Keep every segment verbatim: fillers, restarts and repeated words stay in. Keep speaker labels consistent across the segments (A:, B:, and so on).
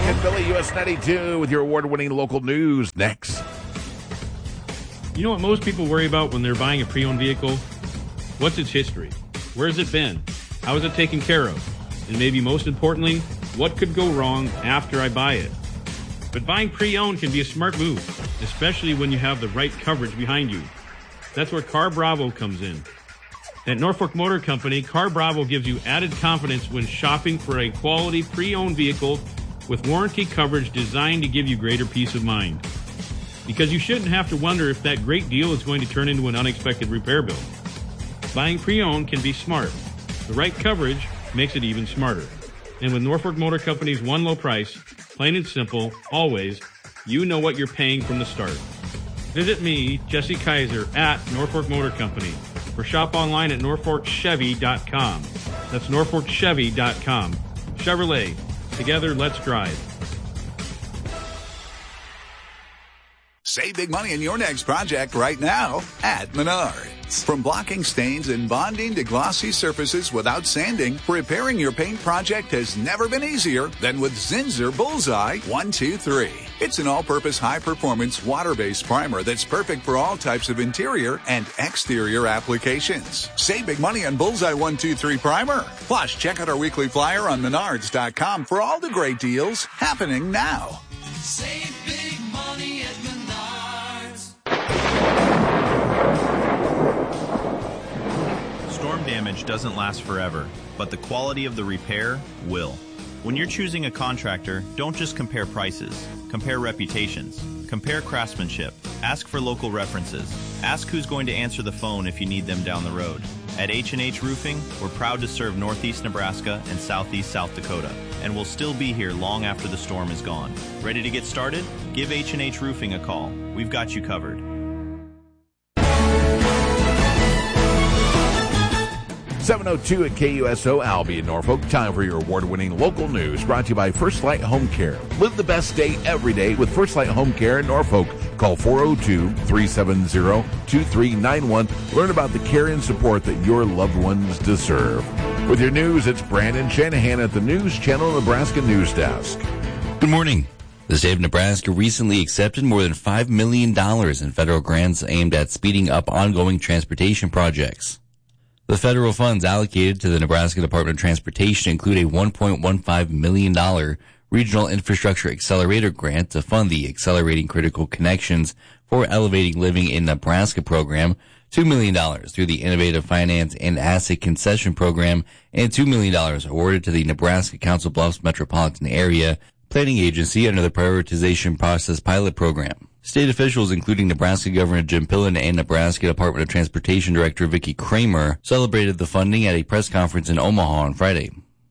A: and Billy, U S ninety-two, with your award-winning local news. Next.
B: You know what most people worry about when they're buying a pre-owned vehicle? What's its history? Where's it been? How is it taken care of? And maybe most importantly, what could go wrong after I buy it? But buying pre-owned can be a smart move, especially when you have the right coverage behind you. That's where Car Bravo comes in. At Norfolk Motor Company, Car Bravo gives you added confidence when shopping for a quality pre-owned vehicle with warranty coverage designed to give you greater peace of mind. Because you shouldn't have to wonder if that great deal is going to turn into an unexpected repair bill. Buying pre-owned can be smart. The right coverage makes it even smarter. And with Norfolk Motor Company's one low price, plain and simple, always, you know what you're paying from the start. Visit me, Jesse Kaiser, at Norfolk Motor Company, or shop online at norfolk chevy dot com. That's norfolk chevy dot com. Chevrolet. Together, let's drive.
C: Save big money in your next project right now at Menards. From blocking stains and bonding to glossy surfaces without sanding, repairing your paint project has never been easier than with Zinsser Bullseye one two three. It's an all-purpose high-performance water-based primer that's perfect for all types of interior and exterior applications. Save big money on Bullseye one two three primer. Plus, check out our weekly flyer on menards dot com for all the great deals happening now.
D: Save big money at Menards.
E: Storm damage doesn't last forever, but the quality of the repair will. When you're choosing a contractor, don't just compare prices. Compare reputations. Compare craftsmanship. Ask for local references. Ask who's going to answer the phone if you need them down the road. At H and H Roofing, we're proud to serve Northeast Nebraska and Southeast South Dakota, and we'll still be here long after the storm is gone. Ready to get started? Give H and H Roofing a call. We've got you covered.
A: seven oh two at K U S O, Albion, Norfolk. Time for your award-winning local news, brought to you by First Light Home Care. Live the best day every day with First Light Home Care in Norfolk. Call four oh two, three seven zero, two three nine one. Learn about the care and support that your loved ones deserve. With your news, it's Brandon Shanahan at the News Channel Nebraska News Desk.
F: Good morning. The state of Nebraska recently accepted more than five million dollars in federal grants aimed at speeding up ongoing transportation projects. The federal funds allocated to the Nebraska Department of Transportation include a one point one five million dollars Regional Infrastructure Accelerator grant to fund the Accelerating Critical Connections for Elevating Living in Nebraska program, two million dollars through the Innovative Finance and Asset Concession program, and two million dollars awarded to the Nebraska Council Bluffs Metropolitan Area Planning Agency under the Prioritization Process Pilot Program. State officials, including Nebraska Governor Jim Pillen and Nebraska Department of Transportation Director Vicki Kramer, celebrated the funding at a press conference in Omaha on Friday.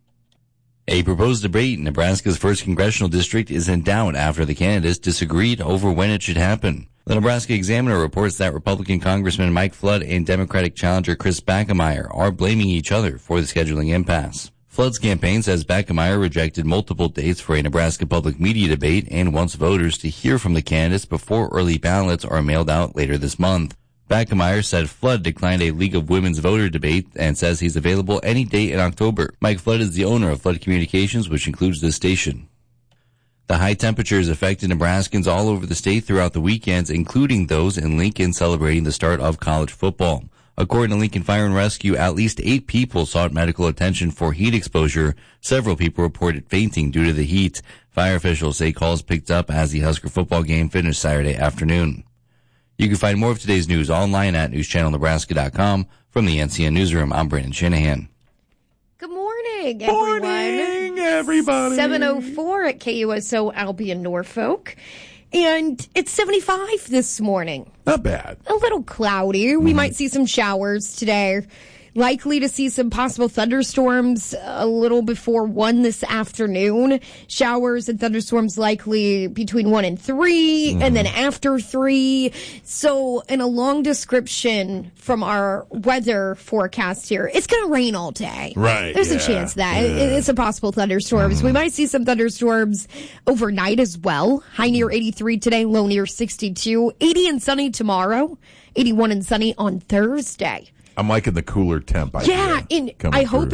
F: A proposed debate in Nebraska's first congressional district is in doubt after the candidates disagreed over when it should happen. The Nebraska Examiner reports that Republican Congressman Mike Flood and Democratic challenger Chris Bachmeier are blaming each other for the scheduling impasse. Flood's campaign says Bachmeier rejected multiple dates for a Nebraska public media debate and wants voters to hear from the candidates before early ballots are mailed out later this month. Bachmeier said Flood declined a League of Women's Voter debate and says he's available any date in October. Mike Flood is the owner of Flood Communications, which includes this station. The high temperatures affected Nebraskans all over the state throughout the weekends, including those in Lincoln celebrating the start of college football. According to Lincoln Fire and Rescue, at least eight people sought medical attention for heat exposure. Several people reported fainting due to the heat. Fire officials say calls picked up as the Husker football game finished Saturday afternoon. You can find more of today's news online at news channel nebraska dot com. From the N C N Newsroom, I'm Brandon Shanahan.
G: Good morning, everyone.
A: Morning, everybody.
G: seven oh four at K U S O Albion, Norfolk. And it's seventy-five this morning.
A: Not bad. A
G: little cloudy. We mm. might see some showers today. Likely to see some possible thunderstorms a little before one this afternoon. Showers and thunderstorms likely between one and three, mm. and then after three. So, in a long description from our weather forecast here, it's going to rain all day.
A: Right.
G: There's
A: yeah.
G: a chance that.
A: Yeah.
G: It, it's a possible thunderstorms. Mm. We might see some thunderstorms overnight as well. High near eighty-three today, low near sixty-two. eighty and sunny tomorrow. eighty-one and sunny on Thursday.
A: I'm liking the cooler temp idea.
G: Yeah, and I hope
A: through.
G: it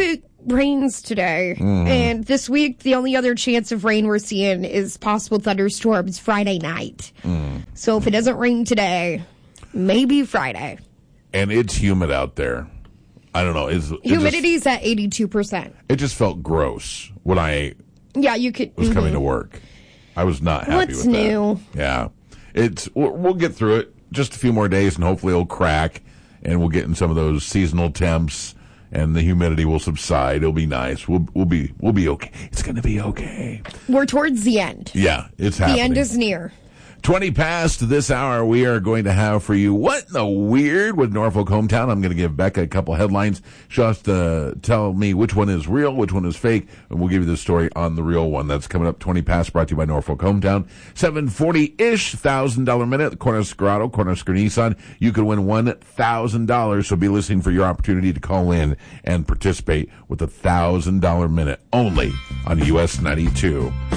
G: rains today.
A: Mm.
G: And this week, the only other chance of rain we're seeing is possible thunderstorms Friday night.
A: Mm.
G: So if it doesn't rain today, maybe Friday.
A: And it's humid out there. I don't know. It's, it
G: Humidity's at eighty-two percent.
A: Just, it just felt gross when I
G: Yeah, you could.
A: was
G: mhm.
A: coming to work. I was not happy
G: What's
A: with
G: new?
A: that. Yeah. It's, we'll, we'll get through it. Just a few more days and hopefully it'll crack and we'll get in some of those seasonal temps and the humidity will subside. It'll be nice. We'll, we'll be, we'll be okay. It's going to be okay.
G: We're towards the end.
A: Yeah, it's happening.
G: The end is near.
A: twenty past this hour, we are going to have for you What in the Weird with Norfolk Hometown. I'm going to give Becca a couple headlines. She'll have to tell me which one is real, which one is fake, and we'll give you the story on the real one. That's coming up twenty past, brought to you by Norfolk Hometown. seven forty-ish, one thousand dollars minute, Cornhusker Auto, Cornhusker Nissan. You could win one thousand dollars, so be listening for your opportunity to call in and participate with a one thousand dollars minute only on U S ninety-two.